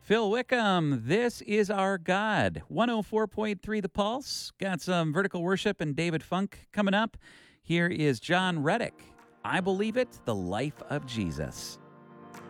Phil Wickham, this is our God. 104.3 The Pulse. Got some vertical worship and David Funk coming up. Here is John Reddick. I Believe It, the Life of Jesus.